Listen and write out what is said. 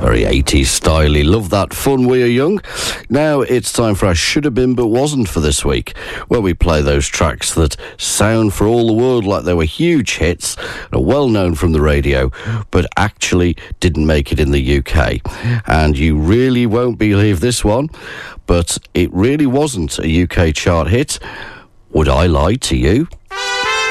Very 80s styly. Love that fun We Are Young. Now it's time for our Should Have Been But Wasn't for this week, where we play those tracks that sound for all the world like they were huge hits, are well known from the radio, but actually didn't make it in the UK. And you really won't believe this one, but it really wasn't a UK chart hit. Would I lie to you?